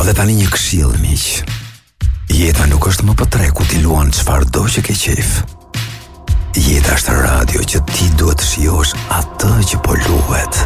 Dhe tani një këshill miq. Jeta nuk është më për tre ku ti luan çfarëdo që ke qejf. Jeta është radio që ti duhet të shijosh atë që po luhet.